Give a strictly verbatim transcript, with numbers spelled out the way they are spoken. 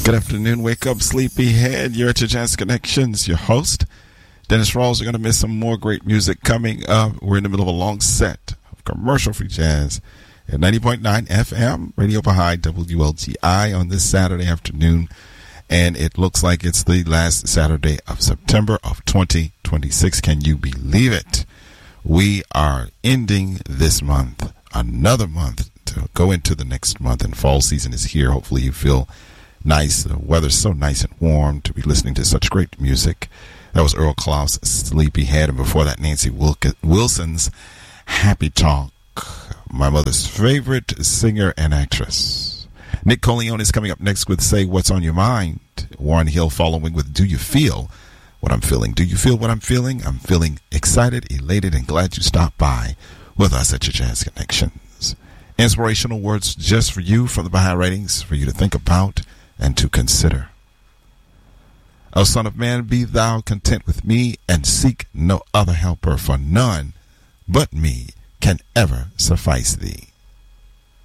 Good afternoon. Wake up, sleepyhead. You're at your Jazz Connections. Your host, Dennis Rawls. You're going to miss some more great music coming up. We're in the middle of a long set of commercial-free jazz at ninety point nine F M, Radio Baha'i, W L G I on this Saturday afternoon. And it looks like it's the last Saturday of September of twenty twenty-six. Can you believe it? We are ending this month, another month to go into the next month, and fall season is here. Hopefully you feel nice. The weather's so nice and warm to be listening to such great music. That was Earl Klaus, Sleepyhead, and before that, Nancy Wilson's Happy Talk, my mother's favorite singer and actress. Nick Coleone is coming up next with Say What's on Your Mind. Warren Hill following with Do You Feel What I'm Feeling? Do you feel what I'm feeling? I'm feeling excited, elated, and glad you stopped by with us at your Jazz Connections. Inspirational words just for you from the Baha'i Writings for you to think about and to consider. O Son of Man, be thou content with me, and seek no other helper, for none but me can ever suffice thee.